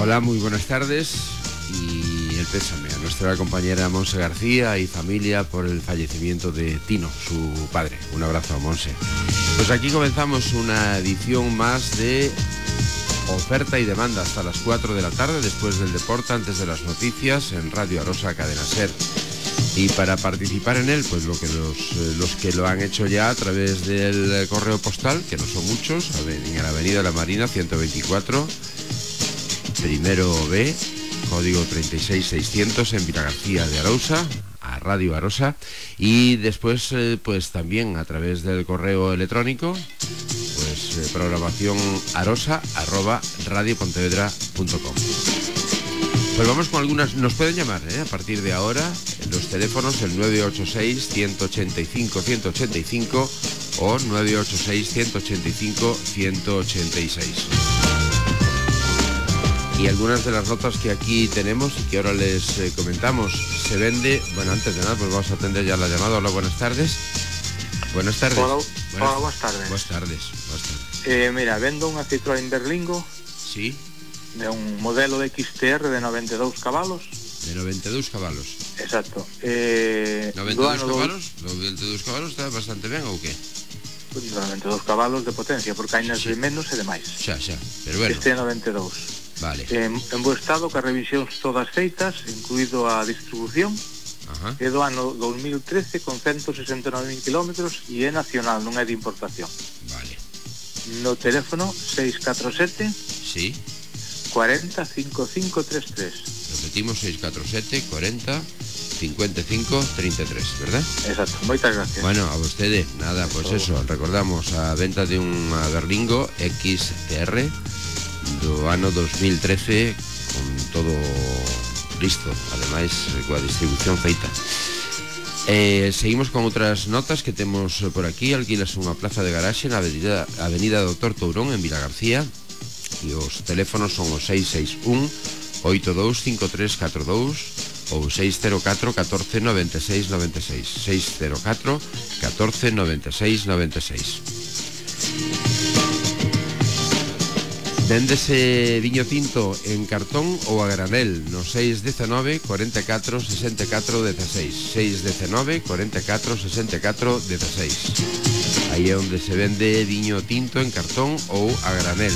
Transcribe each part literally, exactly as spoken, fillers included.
Hola, muy buenas tardes y el pésame a nuestra compañera Monse García y familia por el fallecimiento de Tino, su padre. Un abrazo a Monse. Pues aquí comenzamos una edición más de Oferta y Demanda hasta las cuatro de la tarde, después del deporte, antes de las noticias, en Radio Arosa, Cadena Ser. Y para participar en él, pues lo que los, los que lo han hecho ya a través del correo postal, que no son muchos, en la Avenida La Marina ciento veinticuatro, primero B, código treinta y seis seiscientos en Vilagarcía de Arousa, a Radio Arosa, y después eh, pues también a través del correo electrónico, pues eh, programación arosa arroba radiopontevedra punto com. Pues vamos con algunas, nos pueden llamar ¿eh? a partir de ahora en los teléfonos el nueve ocho seis, uno ocho cinco, uno ocho cinco o nueve ocho seis, uno ocho cinco, uno ocho seis. Y algunas de las notas que aquí tenemos y que ahora les eh, comentamos, se vende, bueno, antes de nada, pues vamos a atender ya la llamada. Hola, buenas tardes. Buenas tardes. Hola, buenas, hola buenas tardes. Buenas tardes. Buenas tardes. Eh, mira, vendo unha Citroën Berlingo. Sí. De un modelo de X T R de noventa e dous cabalos. De noventa e dous cabalos. Exacto. Eh, noventa e dous cabalos? noventa e dous cabalos está bastante ben ou que? noventa e dous cabalos de potencia, porque hai nas Sí. de menos e de máis. Xa, xa, pero bueno. Este é noventa e dous. Vale. En, en bo estado, que as revisións todas feitas, incluído a distribución, Ajá. é do ano dos mil trece con ciento sesenta e nove mil kilómetros e é nacional, non é de importación. Vale. No teléfono seis catro sete, Sí. cuarenta, cincuenta y cinco treinta y tres. Repetimos seis cuatro siete, cuarenta, cincuenta y cinco treinta y tres, ¿verdad? Exacto, moitas gracias. Bueno, a vostede, nada, pues eso, recordamos a venta de un Berlingo X T R do ano dos mil trece con todo listo, ademais coa distribución feita. Eh, seguimos con outras notas que temos por aquí. Alquilas unha plaza de garaxe na avenida, avenida Doctor Tourón en Vilagarcía e os teléfonos son o seis seis un, oito dous cinco tres catro dous ou seis cero catro, catorce, noventa e seis, noventa e seis, seis cero catro, catorce, noventa e seis, noventa e seis. Véndese viño tinto en cartón ou a granel no seis diecinueve, cuarenta y cuatro, sesenta y cuatro, dieciséis, seis diecinueve, cuarenta y cuatro, sesenta y cuatro, dieciséis. Aí é onde se vende viño tinto en cartón ou a granel.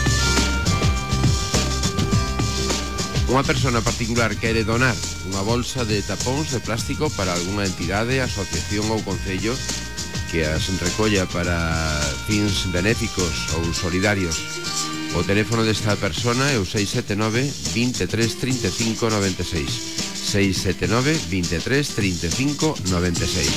Unha persona particular quere donar unha bolsa de tapóns de plástico para algunha entidade, asociación ou concello que as recolla para fins benéficos ou solidarios. O teléfono desta persona é o seis sete nove, veintitrés, treinta y cinco, noventa y seis. seis sete nove, veintitrés, treinta y cinco, noventa y seis.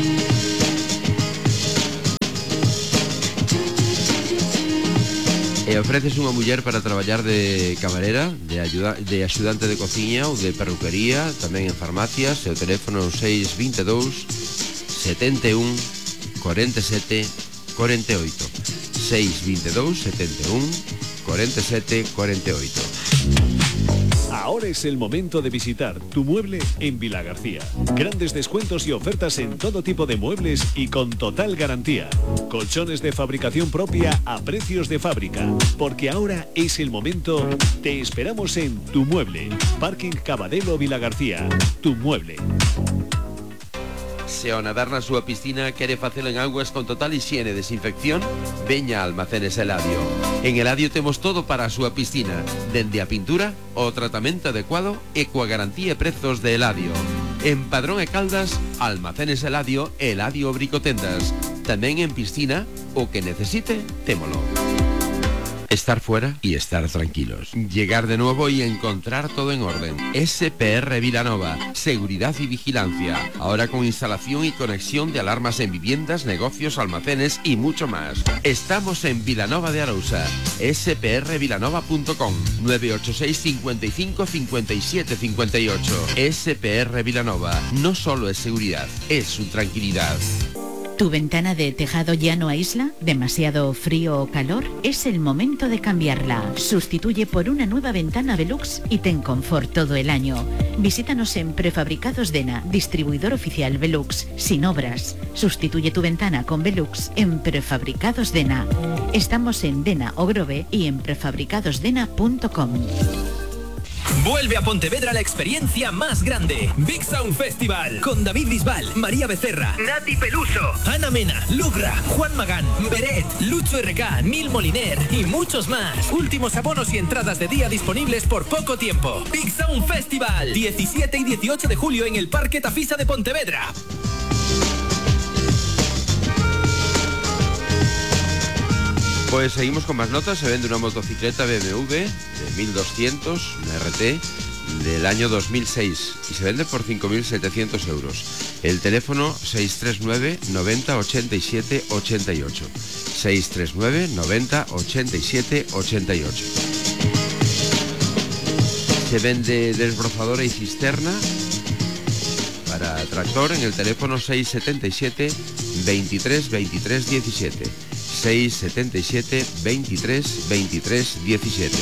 E ofreces unha muller para traballar de camarera, de, ayuda, de axudante de cociña ou de perruquería, tamén en farmacias, e o teléfono seis veintidós, setenta y uno, cuarenta y siete, cuarenta y ocho. seis veintidós, setenta y uno, cuarenta y siete, cuarenta y ocho. Ahora es el momento de visitar Tu Mueble en Vilagarcía. Grandes descuentos y ofertas en todo tipo de muebles y con total garantía. Colchones de fabricación propia a precios de fábrica. Porque ahora es el momento. Te esperamos en Tu Mueble. Parking Cabadelo Vilagarcía. Tu Mueble. Se ao nadar na súa piscina quere facelo en augas con total higiene e desinfección, veña a Almacenes Eladio. En Eladio temos todo para a súa piscina, dende a pintura, o tratamento adecuado e coa garantía e prezos de Eladio. En Padrón e Caldas, Almacenes Eladio e Eladio Bricotendas. Tamén en piscina, o que necesite, témolo. Estar fuera y estar tranquilos. Llegar de nuevo y encontrar todo en orden. S P R Vilanova. Seguridad y vigilancia. Ahora con instalación y conexión de alarmas en viviendas, negocios, almacenes y mucho más. Estamos en Vilanova de Arousa. S P R vilanova punto com. nueve ocho seis, cincuenta y cinco, cincuenta y siete, cincuenta y ocho. S P R Vilanova. No solo es seguridad, es su tranquilidad. ¿Tu ventana de tejado ya no aísla? ¿Demasiado frío o calor? Es el momento de cambiarla. Sustituye por una nueva ventana Velux y ten confort todo el año. Visítanos en Prefabricados Dena, distribuidor oficial Velux, sin obras. Sustituye tu ventana con Velux en Prefabricados Dena. Estamos en Dena o Grove y en prefabricadosdena punto com. Vuelve a Pontevedra la experiencia más grande. Big Sound Festival. Con David Bisbal, María Becerra, Nati Peluso, Ana Mena, Lugra, Juan Magán, Beret, Lucho R K, Neil Moliner y muchos más. Últimos abonos y entradas de día disponibles por poco tiempo. Big Sound Festival. diecisiete y dieciocho de julio en el Parque Tafisa de Pontevedra. Pues seguimos con más notas. Se vende una motocicleta B M W de mil doscientos, una R T del año dos mil seis y se vende por cinco mil setecientos euros. El teléfono seis tres nueve, noventa, ochenta y siete, ochenta y ocho. seis tres nueve, noventa, ochenta y siete, ochenta y ocho. Se vende desbrozadora y cisterna para tractor en el teléfono seis siete siete, veintitrés, veintitrés, diecisiete. seis siete siete, veintitrés, veintitrés, diecisiete.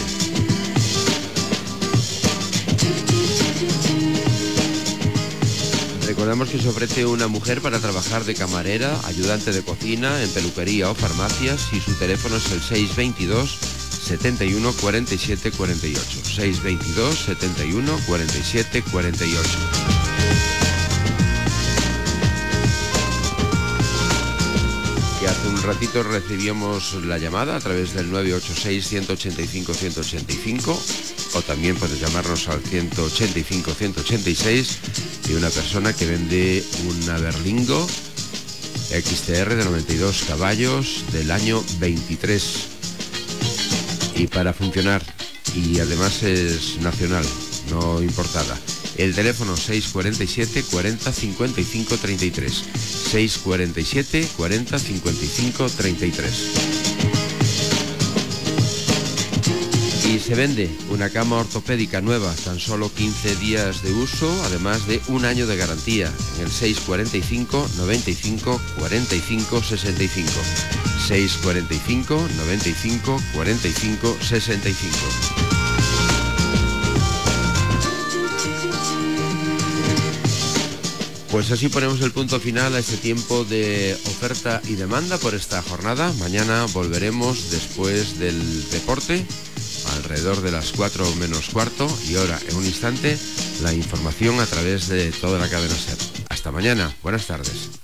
Recordamos que se ofrece una mujer para trabajar de camarera, ayudante de cocina, en peluquería o farmacias y su teléfono es el seis veintidós, setenta y uno, cuarenta y siete, cuarenta y ocho. seis veintidós, setenta y uno, cuarenta y siete, cuarenta y ocho. Que hace un ratito recibíamos la llamada a través del nueve ocho seis, uno ocho cinco, uno ocho cinco o también puedes llamarnos al ciento ochenta y cinco, ciento ochenta y seis de una persona que vende una Berlingo X T R de noventa y dos caballos del año veintitrés y para funcionar, y además es nacional, no importada. El teléfono seis cuarenta y siete, cuarenta, cincuenta y cinco, treinta y tres. seis cuarenta y siete, cuarenta, cincuenta y cinco, treinta y tres. Y se vende una cama ortopédica nueva, tan solo quince días de uso, además de un año de garantía, en el seis cuarenta y cinco, noventa y cinco, cuarenta y cinco, sesenta y cinco. seis cuarenta y cinco, noventa y cinco, cuarenta y cinco, sesenta y cinco. Pues así ponemos el punto final a este tiempo de oferta y demanda por esta jornada. Mañana volveremos después del deporte, alrededor de las cuatro menos cuarto, y ahora, en un instante, la información a través de toda la cadena SER. Hasta mañana, buenas tardes.